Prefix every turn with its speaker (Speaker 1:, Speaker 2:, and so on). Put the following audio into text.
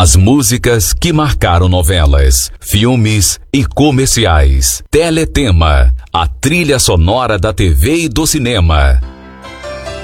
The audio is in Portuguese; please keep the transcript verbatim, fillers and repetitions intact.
Speaker 1: As músicas que marcaram novelas, filmes e comerciais. Teletema, a trilha sonora da T V e do cinema.